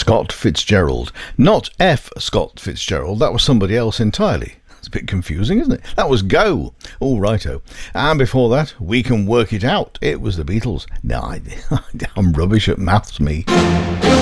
Scott Fitzgerald. Not F. Scott Fitzgerald, that was somebody else entirely. It's a bit confusing, isn't it? That was Go. All righto. And before that, We Can Work It Out. It was the Beatles. No, I'm rubbish at maths, me.